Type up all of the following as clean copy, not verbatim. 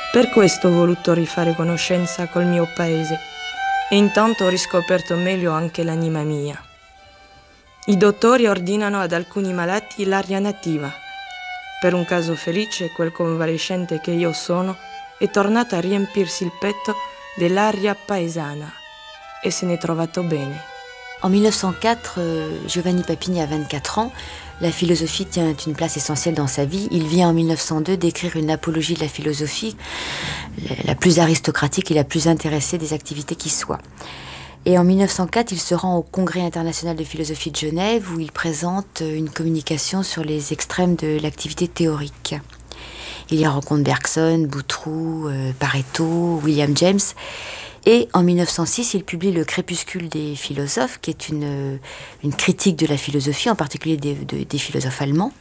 Per questo ho voluto rifare conoscenza col mio paese e intanto ho riscoperto meglio anche l'anima mia. I dottori ordinano ad alcuni malati l'aria nativa. Per un caso felice, quel convalescente che io sono è tornato a riempirsi il petto dell'aria paesana e se n'è trovato bene. En 1904, Giovanni Papini a 24 ans. La philosophie tient une place essentielle dans sa vie. Il vient en 1902 d'écrire une apologie de la philosophie, la plus aristocratique et la plus intéressée des activités qui soient. Et en 1904, il se rend au Congrès international de philosophie de Genève où il présente une communication sur les extrêmes de l'activité théorique. Il y rencontre Bergson, Boutroux, Pareto, William James. Et en 1906, il publie Le Crépuscule des philosophes, qui est une critique de la philosophie, en particulier des philosophes allemands.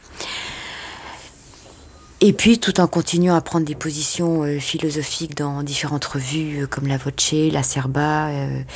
Et puis, tout en continuant à prendre des positions philosophiques dans différentes revues, comme La Voce, La Serba,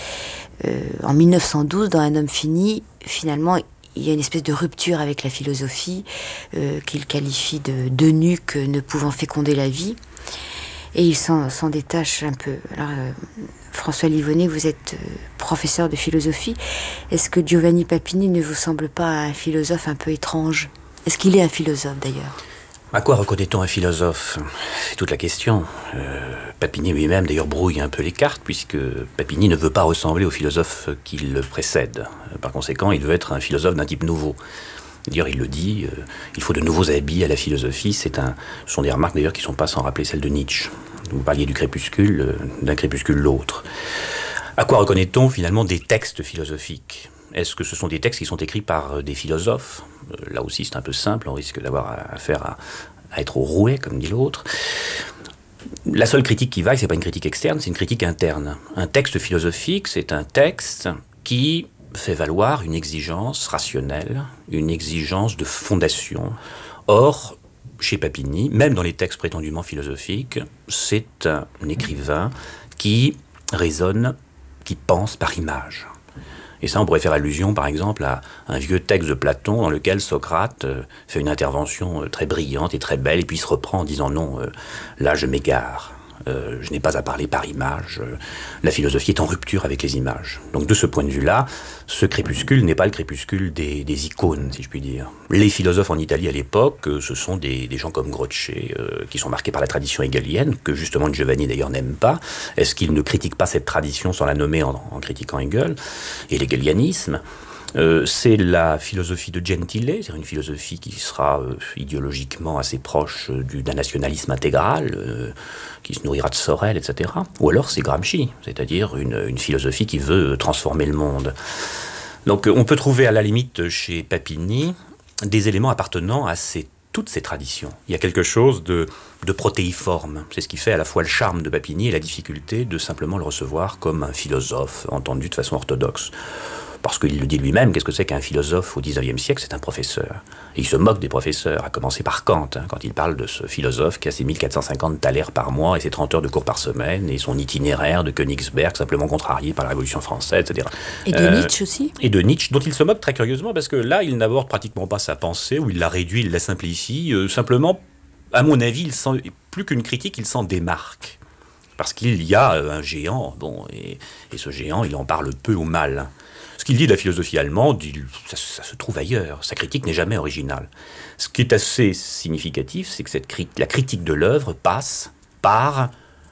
en 1912, dans Un homme fini, finalement, il y a une espèce de rupture avec la philosophie, qu'il qualifie de nuque ne pouvant féconder la vie. Et il s'en détache un peu. Alors, François Livonnet, vous êtes professeur de philosophie. Est-ce que Giovanni Papini ne vous semble pas un philosophe un peu étrange? Est-ce qu'il est un philosophe, d'ailleurs? À quoi reconnaît-on un philosophe? C'est toute la question. Papini lui-même, d'ailleurs, brouille un peu les cartes, puisque Papini ne veut pas ressembler au philosophe qui le précède. Par conséquent, il veut être un philosophe d'un type nouveau. D'ailleurs, il le dit, il faut de nouveaux habits à la philosophie. Ce sont des remarques d'ailleurs qui ne sont pas sans rappeler celles de Nietzsche. Vous parliez du crépuscule, d'un crépuscule l'autre. À quoi reconnaît-on finalement des textes philosophiques? Est-ce que ce sont des textes qui sont écrits par des philosophes? Là aussi, c'est un peu simple, on risque d'avoir affaire à être au rouet, comme dit l'autre. La seule critique qui vaille, ce n'est pas une critique externe, c'est une critique interne. Un texte philosophique, c'est un texte qui fait valoir une exigence rationnelle, une exigence de fondation. Or, chez Papini, même dans les textes prétendument philosophiques, c'est un écrivain qui raisonne, qui pense par image. Et ça, on pourrait faire allusion, par exemple, à un vieux texte de Platon dans lequel Socrate fait une intervention très brillante et très belle, et puis se reprend en disant « Non, là, je m'égare. Je n'ai pas à parler par image. La philosophie est en rupture avec les images. » Donc de ce point de vue-là, ce crépuscule n'est pas le crépuscule des icônes, si je puis dire. Les philosophes en Italie à l'époque, ce sont des gens comme Croce, qui sont marqués par la tradition hegelienne, que justement Giovanni d'ailleurs n'aime pas. Est-ce qu'il ne critique pas cette tradition sans la nommer en critiquant Hegel? Et l'hegelianisme, c'est la philosophie de Gentile, c'est-à-dire une philosophie qui sera idéologiquement assez proche d'un nationalisme intégral, qui se nourrira de Sorel, etc. Ou alors c'est Gramsci, c'est-à-dire une philosophie qui veut transformer le monde. Donc on peut trouver à la limite chez Papini des éléments appartenant à toutes ces traditions. Il y a quelque chose de protéiforme. C'est ce qui fait à la fois le charme de Papini et la difficulté de simplement le recevoir comme un philosophe entendu de façon orthodoxe. Parce qu'il le dit lui-même, qu'est-ce que c'est qu'un philosophe au XIXe siècle? C'est un professeur. Et il se moque des professeurs, à commencer par Kant, quand il parle de ce philosophe qui a ses 1450 thalers par mois et ses 30 heures de cours par semaine, et son itinéraire de Königsberg, simplement contrarié par la Révolution française, etc. Et de Nietzsche aussi? Et de Nietzsche, dont il se moque très curieusement, parce que là, il n'aborde pratiquement pas sa pensée, ou il la réduit, il la simplifie. Simplement, à mon avis, plus qu'une critique, il s'en démarque. Parce qu'il y a un géant, et ce géant, il en parle peu ou mal. Ce qu'il dit de la philosophie allemande, ça se trouve ailleurs. Sa critique n'est jamais originale. Ce qui est assez significatif, c'est que la critique de l'œuvre passe par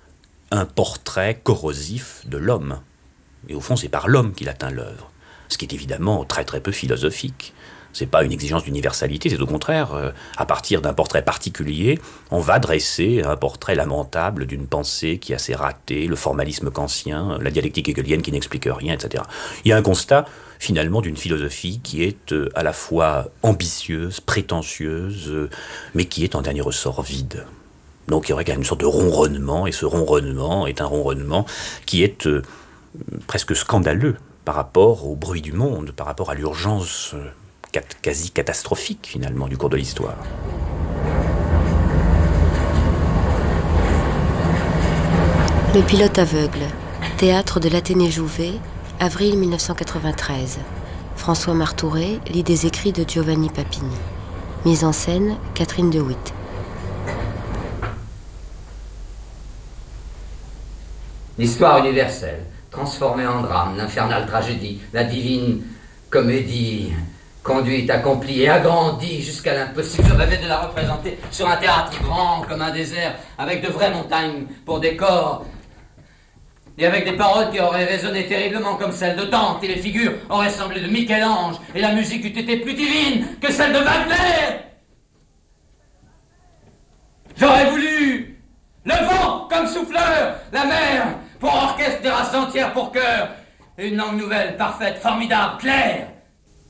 un portrait corrosif de l'homme. Et au fond, c'est par l'homme qu'il atteint l'œuvre. Ce qui est évidemment très très peu philosophique. C'est pas une exigence d'universalité, c'est au contraire, à partir d'un portrait particulier, on va dresser un portrait lamentable d'une pensée qui a s'est ratée, le formalisme kantien, la dialectique hegelienne qui n'explique rien, etc. Il y a un constat, finalement, d'une philosophie qui est à la fois ambitieuse, prétentieuse, mais qui est en dernier ressort vide. Donc il y aurait quand même une sorte de ronronnement, et ce ronronnement est un ronronnement qui est presque scandaleux par rapport au bruit du monde, par rapport à l'urgence quasi catastrophique, finalement, du cours de l'histoire. Le pilote aveugle, théâtre de l'Athénée Jouvet, avril 1993. François Martouret lit des écrits de Giovanni Papini. Mise en scène, Catherine De Witt. L'histoire universelle, transformée en drame, l'infernale tragédie, la divine comédie, conduite, accomplie et agrandie jusqu'à l'impossible. Je rêvais de la représenter sur un théâtre grand comme un désert, avec de vraies montagnes pour décor, et avec des paroles qui auraient résonné terriblement comme celles de Dante, et les figures auraient semblé de Michel-Ange, et la musique eût été plus divine que celle de Wagner. J'aurais voulu le vent comme souffleur, la mer pour orchestre, terrasse entière pour cœur, et une langue nouvelle, parfaite, formidable, claire.